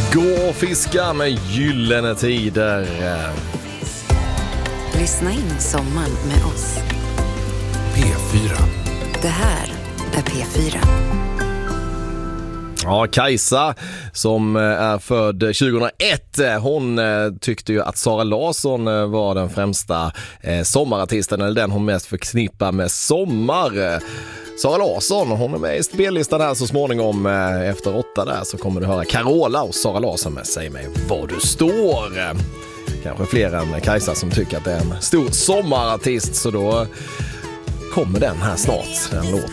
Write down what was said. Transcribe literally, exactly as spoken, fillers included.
Gå och fiska med Gyllene Tider. Lyssna in sommaren med oss. P fyra. Det här är P fyra. Ja, Kajsa som är född tjugohundraett, hon tyckte ju att Zara Larsson var den främsta sommarartisten, eller den hon mest förknippar med sommar. Zara Larsson, hon är med i spellistan här så småningom. Efter åtta där så kommer du höra Carola och Zara Larsson med Säg mig var du står. Kanske fler än Kajsa som tycker att det är en stor sommarartist, så då kommer den här snart, den låten.